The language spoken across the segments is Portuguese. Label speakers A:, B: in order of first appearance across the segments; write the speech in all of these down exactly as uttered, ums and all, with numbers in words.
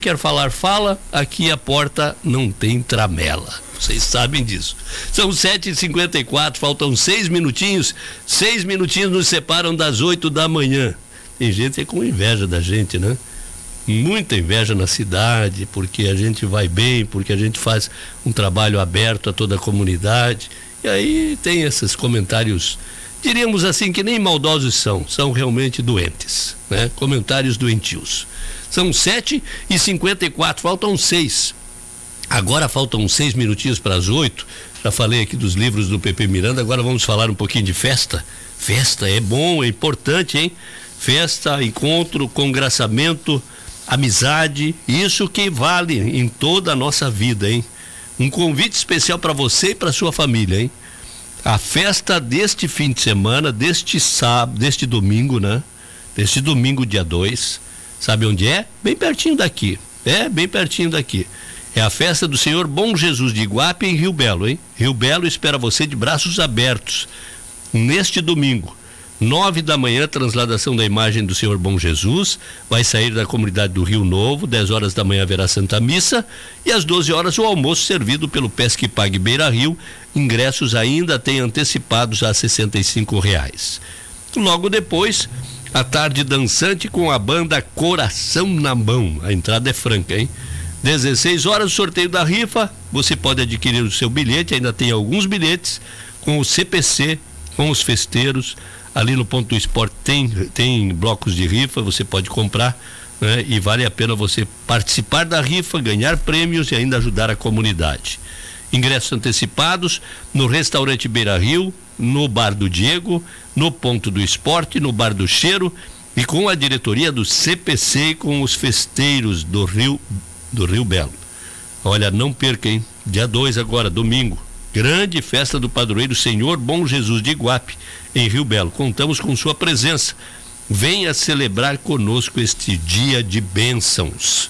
A: quer falar, fala, aqui a porta não tem tramela. Vocês sabem disso. São sete e cinquenta e quatro, faltam seis minutinhos. Seis minutinhos nos separam das oito da manhã. Tem gente que é com inveja da gente, né? Muita inveja na cidade, porque a gente vai bem, porque a gente faz um trabalho aberto a toda a comunidade. E aí tem esses comentários, diríamos assim, que nem maldosos são, são realmente doentes, né? Comentários doentios. São sete e cinquenta e quatro, faltam seis. Agora faltam seis minutinhos para as oito. Já falei aqui dos livros do Pepe Miranda, agora vamos falar um pouquinho de festa. Festa é bom, é importante, hein? Festa, encontro, congraçamento, amizade, isso que vale em toda a nossa vida, hein? Um convite especial para você e para sua família, hein? A festa deste fim de semana, deste sábado, deste domingo, né? Deste domingo, dia dois. Sabe onde é? Bem pertinho daqui. É, bem pertinho daqui. É a festa do Senhor Bom Jesus de Iguape em Rio Belo, hein? Rio Belo espera você de braços abertos. Neste domingo, nove da manhã, transladação da imagem do Senhor Bom Jesus. Vai sair da comunidade do Rio Novo. dez horas da manhã haverá Santa Missa. E às doze horas o almoço servido pelo Pesque Pague Beira Rio. Ingressos ainda tem antecipados a sessenta e cinco reais. Logo depois, a tarde dançante com a banda Coração na Mão. A entrada é franca, hein? dezesseis horas, o sorteio da rifa. Você pode adquirir o seu bilhete, ainda tem alguns bilhetes com o C P C, com os festeiros. Ali no Ponto do Esporte tem, tem blocos de rifa, você pode comprar, né? E vale a pena você participar da rifa, ganhar prêmios e ainda ajudar a comunidade. Ingressos antecipados no Restaurante Beira Rio, no Bar do Diego, no Ponto do Esporte, no Bar do Cheiro e com a diretoria do C P C e com os festeiros do Rio, do Rio Belo. Olha, não perca, hein? Dia dois agora, domingo. Grande festa do padroeiro Senhor Bom Jesus de Iguape, em Rio Belo. Contamos com sua presença. Venha celebrar conosco este dia de bênçãos.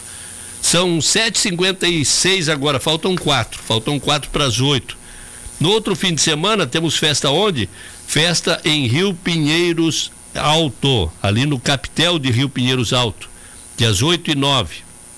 A: São sete e cinquenta e seis agora, faltam quatro. Faltam quatro para as oito. No outro fim de semana temos festa onde? Festa em Rio Pinheiros Alto, ali no Capitel de Rio Pinheiros Alto, dias oito e nove.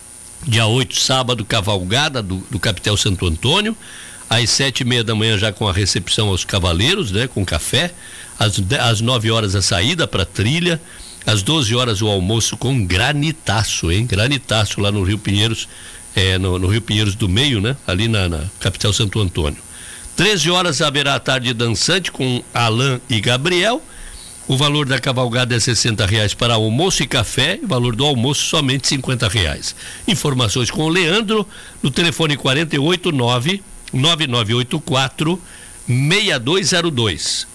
A: Dia oito, sábado, cavalgada do, do Capitel Santo Antônio. Às sete e meia da manhã já com a recepção aos cavaleiros, né? Com café. Às, às nove horas a saída para trilha. Às doze horas o almoço com granitaço, hein? Granitaço lá no Rio Pinheiros, é, no, no Rio Pinheiros do Meio, né? Ali na, na Capital Santo Antônio. treze horas haverá a tarde dançante com Alain e Gabriel. O valor da cavalgada é sessenta reais para almoço e café, o valor do almoço somente cinquenta reais. Informações com o Leandro no telefone quarenta e oito, nove nove nove oito quatro seis dois zero dois.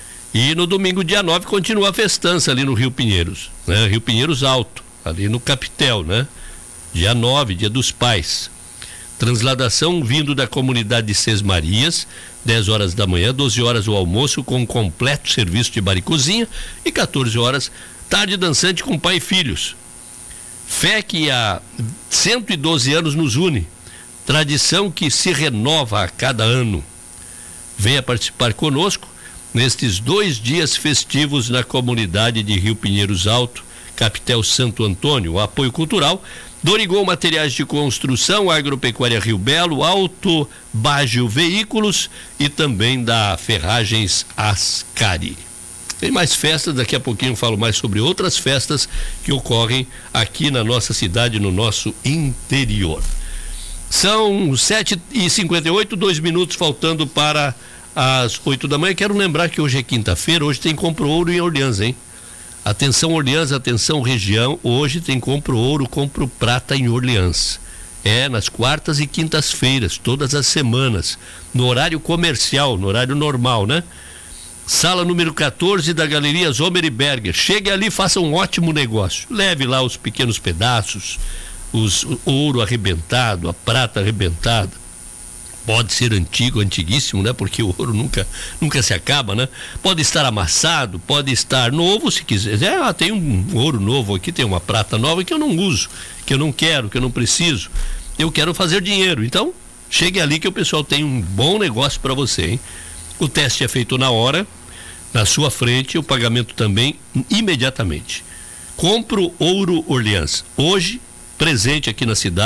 A: E no domingo, dia nove, continua a festança ali no Rio Pinheiros, né? Rio Pinheiros Alto, ali no Capitel, né? Dia nove, dia dos pais. Transladação vindo da comunidade de Seis Marias, dez horas da manhã, doze horas o almoço com completo serviço de bar e cozinha e quatorze horas, tarde dançante com pai e filhos. Fé que há cento e doze anos nos une, tradição que se renova a cada ano. Venha participar conosco nestes dois dias festivos na comunidade de Rio Pinheiros Alto, Capitel Santo Antônio. O apoio cultural Dorigon Materiais de Construção, Agropecuária Rio Belo, Auto Bagio Veículos e também da Ferragens Ascari. Tem mais festas, daqui a pouquinho eu falo mais sobre outras festas que ocorrem aqui na nossa cidade, no nosso interior. São sete e cinquenta e oito, dois minutos faltando para as oito da manhã. Quero lembrar que hoje é quinta-feira, hoje tem Compro Ouro em Orleans, hein? Atenção Orleans, atenção região, hoje tem Compro Ouro, Compro Prata em Orleans. É, nas quartas e quintas-feiras, todas as semanas, no horário comercial, no horário normal, né? Sala número quatorze da Galeria Zomer e Berger. Chegue ali e faça um ótimo negócio. Leve lá os pequenos pedaços, os, o ouro arrebentado, a prata arrebentada. Pode ser antigo, antiguíssimo, né? Porque o ouro nunca, nunca se acaba, né? Pode estar amassado, pode estar novo, se quiser. É, ah, tem um ouro novo aqui, tem uma prata nova que eu não uso, que eu não quero, que eu não preciso. Eu quero fazer dinheiro. Então, chegue ali que o pessoal tem um bom negócio para você, hein? O teste é feito na hora, na sua frente, o pagamento também imediatamente. Compro Ouro Orleans. Hoje presente aqui na cidade.